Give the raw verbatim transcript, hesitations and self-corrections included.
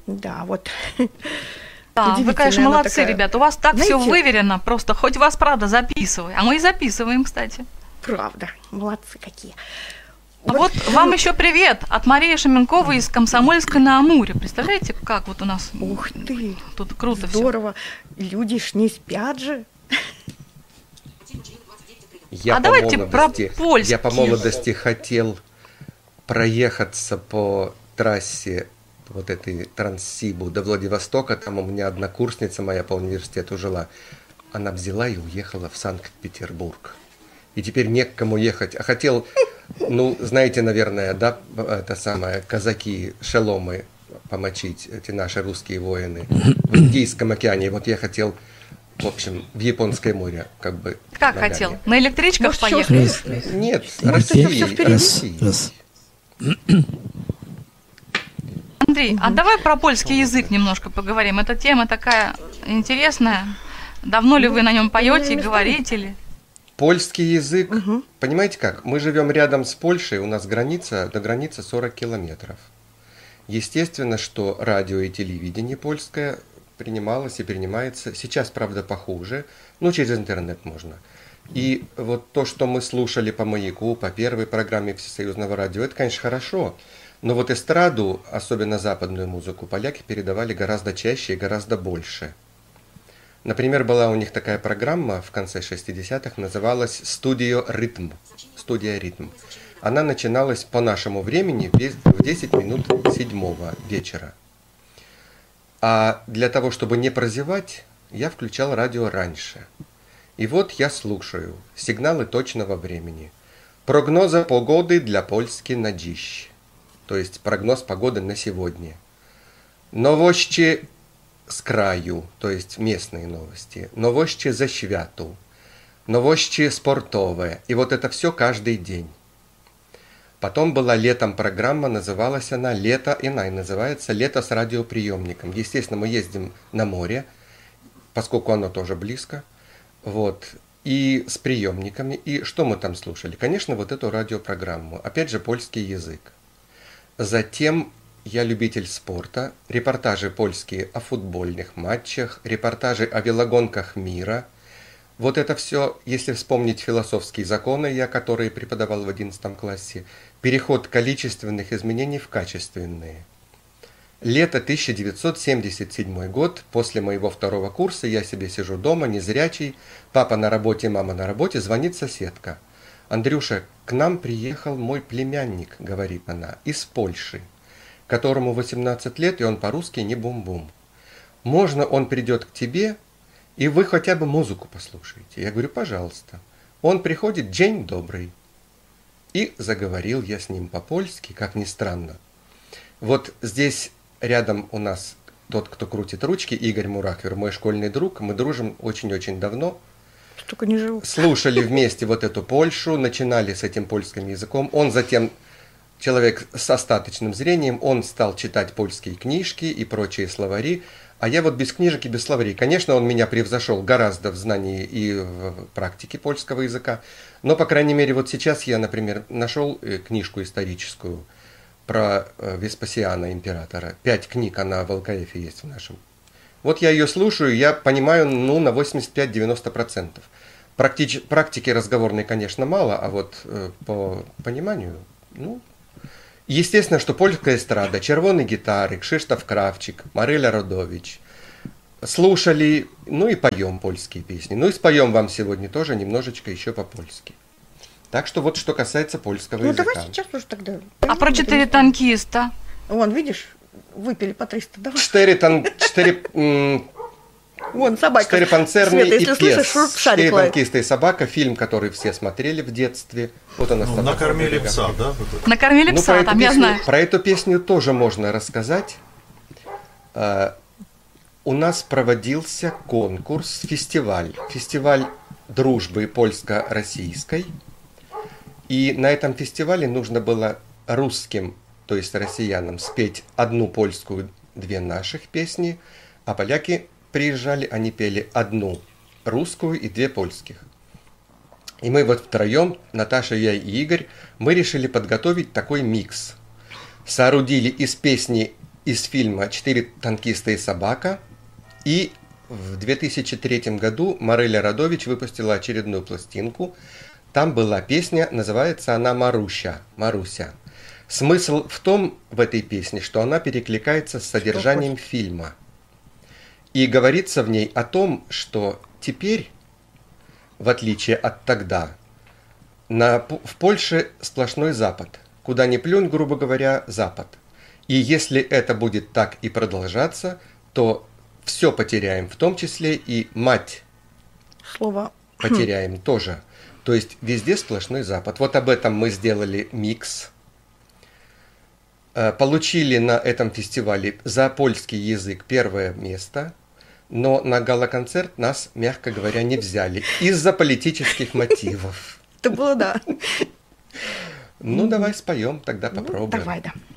Да, вот. Да, вы, конечно, молодцы, такая... ребята. У вас так Знаете, все выверено, просто хоть вас, правда, записывай. А мы и записываем, кстати. Правда, молодцы какие. А вот, вот вам еще привет от Марии Шаменковой из Комсомольска на Амуре. Представляете, как вот у нас Ух ты, тут круто все. Здорово. Люди ж не спят же. Я а давайте про польский. Я по молодости хотел проехаться по трассе вот этой Транссибу до Владивостока. Там у меня однокурсница моя по университету жила. Она взяла и уехала в Санкт-Петербург. И теперь не к кому ехать. А хотел, ну, знаете, наверное, да, это самое, казаки, шеломы помочить, эти наши русские воины в Индийском океане. Вот я хотел, в общем, в Японское море, как бы. Как ногами. Хотел? На электричках Может, поехать? Нет, Россия. Россия. Андрей, угу. а давай про польский язык немножко поговорим. Эта тема такая интересная. Давно ли вы на нем поете и говорите ли? Польский язык, угу. понимаете как? Мы живем рядом с Польшей, у нас граница, до границы сорок километров. Естественно, что радио и телевидение польское принималось и принимается. Сейчас, правда, похуже, но через интернет можно. И вот то, что мы слушали по «Маяку», по первой программе Всесоюзного радио, это, конечно, хорошо. Но вот эстраду, особенно западную музыку, поляки передавали гораздо чаще и гораздо больше. Например, была у них такая программа в конце шестидесятых, называлась «Студио Ритм». «Студия Ритм». Она начиналась по нашему времени в десять минут седьмого вечера. А для того, чтобы не прозевать, я включал радио раньше. И вот я слушаю сигналы точного времени. Прогноза погоды для Польски на dziś. То есть прогноз погоды на сегодня. Новости с краю, то есть местные новости. Новости за światu. Новости спортовые. И вот это все каждый день. Потом была летом программа, называлась она «Лето», и она и называется «Лето с радиоприемником». Естественно, мы ездим на море, поскольку оно тоже близко. Вот. И с приемниками. И что мы там слушали? Конечно, вот эту радиопрограмму. Опять же, польский язык. Затем я любитель спорта. Репортажи польские о футбольных матчах, репортажи о велогонках мира. Вот это все, если вспомнить философские законы, я которые преподавал в одиннадцатом классе, переход количественных изменений в качественные. Лето тысяча девятьсот семьдесят седьмой год, после моего второго курса, я себе сижу дома, незрячий, папа на работе, мама на работе, звонит соседка. «Андрюша, к нам приехал мой племянник», — говорит она, — «из Польши, которому восемнадцать лет, и он по-русски не бум-бум. Можно он придет к тебе, и вы хотя бы музыку послушаете?» Я говорю, пожалуйста. Он приходит, день добрый. И заговорил я с ним по-польски, как ни странно. Вот здесь рядом у нас тот, кто крутит ручки, Игорь Мурахвер, мой школьный друг. Мы дружим очень-очень давно. Только не живу. Слушали вместе вот эту Польшу, начинали с этим польским языком. Он затем, человек с остаточным зрением, он стал читать польские книжки и прочие словари. А я вот без книжек и без словарей. Конечно, он меня превзошел гораздо в знании и в практике польского языка. Но, по крайней мере, вот сейчас я, например, нашел книжку историческую про Веспасиана, императора. Пять книг, она в эл ка эфе есть в нашем. Вот я ее слушаю, я понимаю, ну, на восемьдесят пять - девяносто процентов. Практич, практики разговорной, конечно, мало, а вот э, по пониманию, ну... Естественно, что польская эстрада, червоные гитары, Кшиштоф Кравчик, Мариля Родович. Слушали, ну и поем польские песни. Ну и споем вам сегодня тоже немножечко еще по-польски. Так что вот что касается польского ну, языка. Ну давай сейчас уже тогда. А про четыре танкиста? Вон, видишь, выпили по триста, давай. Четыре тан... Четыре... Вон, собака. Четыре панцерные Света, и если слышишь, пес. Четыре танкиста и собака. Фильм, который все смотрели в детстве. Вот она. Ну, накормили пса, да? Накормили пса, ну, там песню, я знаю. Про эту песню тоже можно рассказать. Uh, у нас проводился конкурс, фестиваль. Фестиваль дружбы польско-российской. И на этом фестивале нужно было русским, то есть россиянам, спеть одну польскую, две наших песни, а поляки приезжали, они пели одну русскую и две польских. И мы вот втроем, Наташа, я и Игорь, мы решили подготовить такой микс. Соорудили из песни из фильма «Четыре танкиста и собака». И в две тысячи третьем году Мариля Радович выпустила очередную пластинку. Там была песня, называется она «Маруся». Маруся. Смысл в том, в этой песне, что она перекликается с содержанием фильма. И говорится в ней о том, что теперь, в отличие от тогда, на, в Польше сплошной Запад. Куда ни плюнь, грубо говоря, Запад. И если это будет так и продолжаться, то все потеряем, в том числе и мать Слово потеряем тоже. То есть везде сплошной Запад. Вот об этом мы сделали микс. Получили на этом фестивале за польский язык первое место, но на гала-концерт нас, мягко говоря, не взяли из-за политических мотивов. Это было, да. Ну, давай споем, тогда Ну, попробуем. давай, да.